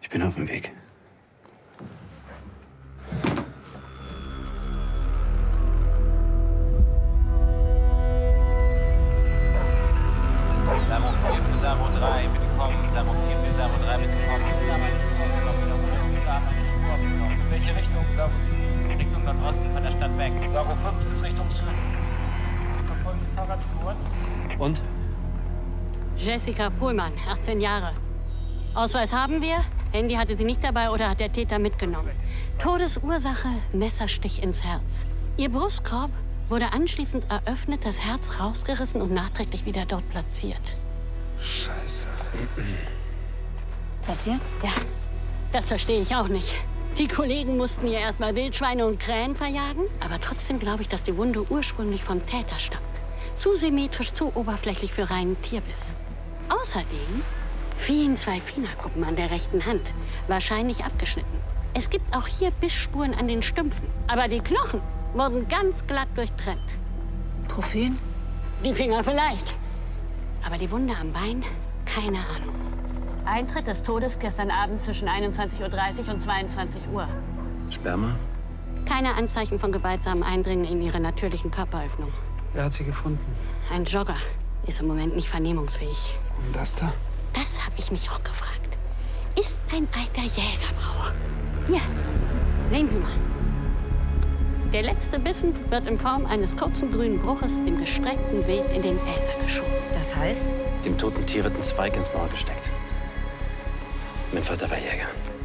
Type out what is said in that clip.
Ich bin auf dem Weg. Servo 4 für Servo 3, bitte kommen. Servo 4 für Servo 3, bitte kommen. In welche Richtung? Richtung Nordosten von der Stadt weg. Servo 5 ist Richtung Süden. Wir verfolgen die Fahrradspuren. Und? Jessica Pohlmann, 18 Jahre. Ausweis haben wir. Handy hatte sie nicht dabei oder hat der Täter mitgenommen. Todesursache, Messerstich ins Herz. Ihr Brustkorb wurde anschließend eröffnet, das Herz rausgerissen und nachträglich wieder dort platziert. Scheiße. Das hier? Ja, das verstehe ich auch nicht. Die Kollegen mussten ihr erstmal Wildschweine und Krähen verjagen. Aber trotzdem glaube ich, dass die Wunde ursprünglich vom Täter stammt. Zu symmetrisch, zu oberflächlich für reinen Tierbiss. Außerdem fehlen 2 Fingerkuppen an der rechten Hand. Wahrscheinlich abgeschnitten. Es gibt auch hier Bissspuren an den Stümpfen. Aber die Knochen wurden ganz glatt durchtrennt. Trophäen? Die Finger vielleicht. Aber die Wunde am Bein? Keine Ahnung. Eintritt des Todes gestern Abend zwischen 21:30 Uhr und 22 Uhr. Sperma? Keine Anzeichen von gewaltsamen Eindringen in ihre natürlichen Körperöffnung. Wer hat sie gefunden? Ein Jogger ist im Moment nicht vernehmungsfähig. Und das da? Das habe ich mich auch gefragt. Ist ein alter Jägerbrauer. Hier, sehen Sie mal. Der letzte Bissen wird in Form eines kurzen grünen Bruches dem gestreckten Wild in den Äser geschoben. Das heißt? Dem toten Tier wird ein Zweig ins Maul gesteckt. Mein Vater war Jäger.